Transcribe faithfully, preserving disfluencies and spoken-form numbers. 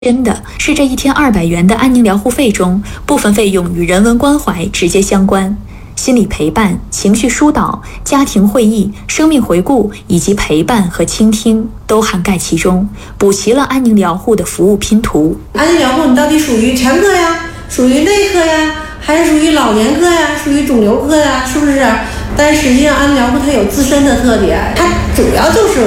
真的是这一天二百元的安宁疗护费中，部分费用与人文关怀直接相关，心理陪伴、情绪疏导、家庭会议、生命回顾以及陪伴和倾听都涵盖其中，补齐了安宁疗护的服务拼图。 安宁疗护你到底属于全科呀，属于内科呀，还是属于老年科呀，属于肿瘤科呀，是不是？但实际上安宁疗护它有自身的特点，它主要就是